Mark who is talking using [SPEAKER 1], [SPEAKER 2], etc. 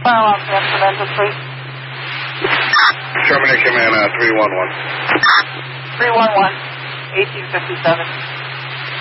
[SPEAKER 1] Fire alarm gas prevented, please.
[SPEAKER 2] Terminate command 311.
[SPEAKER 1] 311, 1857.